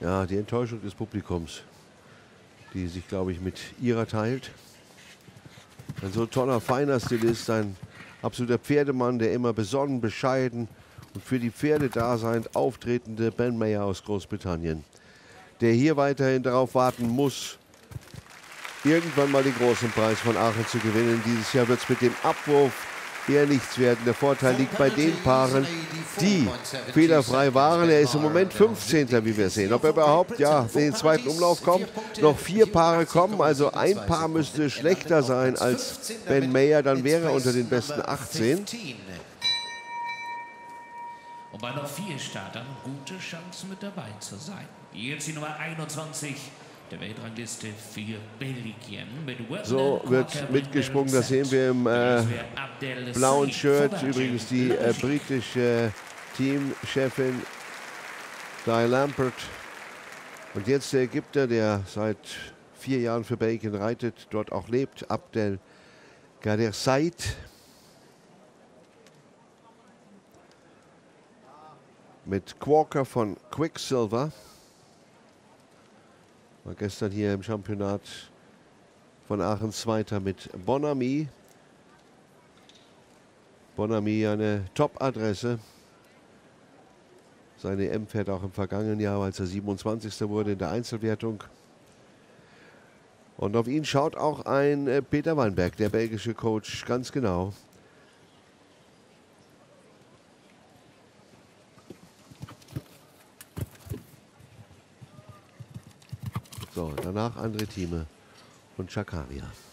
Ja, die Enttäuschung des Publikums, die sich, glaube ich, mit ihrer teilt. Ein so toller, feiner Stilist, ein absoluter Pferdemann, der immer besonnen, bescheiden und für die Pferde daseind auftretende Ben Mayer aus Großbritannien, der hier weiterhin darauf warten muss, irgendwann mal den großen Preis von Aachen zu gewinnen. Dieses Jahr wird es mit dem Abwurf eher nichts werden. Der Vorteil liegt bei den Paaren, die fehlerfrei waren. Er ist im Moment 15. wie wir sehen. Ob er überhaupt in den zweiten Umlauf kommt, noch 4 Paare kommen, also ein Paar müsste schlechter sein als Ben Mayer, dann wäre er unter den besten 18. Und bei noch 4 Startern gute Chance mit dabei zu sein. Jetzt die Nummer 21 der Weltrangliste für Belgien. So wird mitgesprungen, das sehen wir im blauen Shirt. Übrigens die britische Teamchefin Di Lampert. Und jetzt der Ägypter, der seit 4 Jahren für Belgien reitet, dort auch lebt, Abdel Kader Said. Mit Quokka von Quicksilver. War gestern hier im Championat von Aachen Zweiter mit Bonami. Bonami eine Top-Adresse. Seine EM fährt auch im vergangenen Jahr, als er 27. wurde in der Einzelwertung. Und auf ihn schaut auch ein Peter Weinberg, der belgische Coach, ganz genau. So, danach André Thieme und Chakaria.